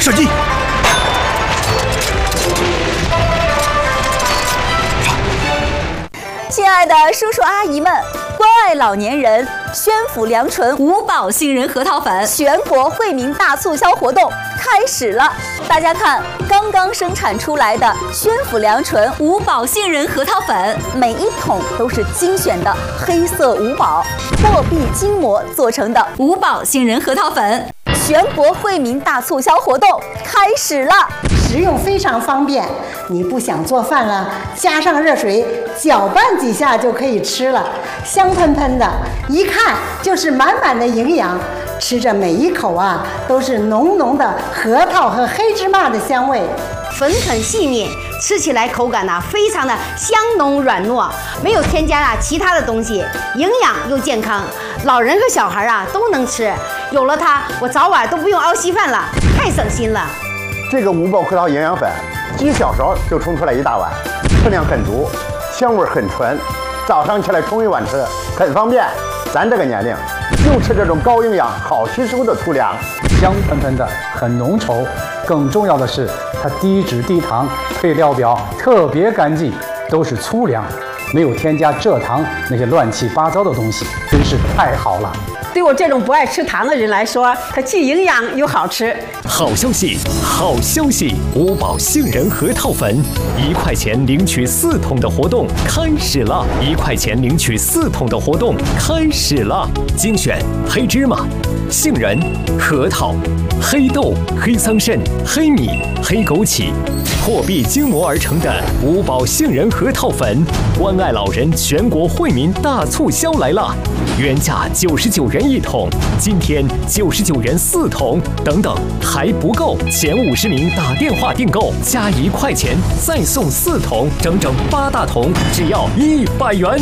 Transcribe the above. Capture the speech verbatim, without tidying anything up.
转移。 亲爱的叔叔阿姨们，关爱老年人，宣府良醇五宝杏仁核桃粉全国惠民大促销活动开始了！大家看，刚刚生产出来的宣府良醇五宝杏仁核桃粉，每一桶都是精选的黑色五宝货币筋膜做成的五宝杏仁核桃粉，全国惠民大促销活动开始了！ 食用非常方便，你不想做饭了，加上热水搅拌几下就可以吃了，香喷喷的，一看就是满满的营养。吃着每一口啊，都是浓浓的核桃和黑芝麻的香味， 粉很细腻，吃起来口感呢、啊、非常的香浓软糯，没有添加啊其他的东西，营养又健康，老人和小孩啊都能吃。有了它，我早晚都不用熬稀饭了，太省心了。 这个五宝核桃营养粉，几小勺就冲出来一大碗，分量很足，香味很纯，早上起来冲一碗吃，很方便。咱这个年龄，就吃这种高营养、好吸收的粗粮， 香喷喷的，很浓稠。更重要的是，它低脂低糖，配料表特别干净，都是粗粮，没有添加蔗糖那些乱七八糟的东西，真是太好了。 对我这种不爱吃糖的人来说，它既营养又好吃。 好消息，好消息！五宝杏仁核桃粉，一块钱领取四桶的活动开始了！一块钱领取四桶的活动开始了！精选黑芝麻、杏仁、核桃、黑豆、黑桑葚、黑米、黑枸杞，货币精磨而成的五宝杏仁核桃粉，关爱老人全国惠民大促销来了！原价九十九元一桶，今天九十九元四桶，等等还不够，前五十名打电话订购加一块钱，再送四桶，整整八大桶，只要一百元。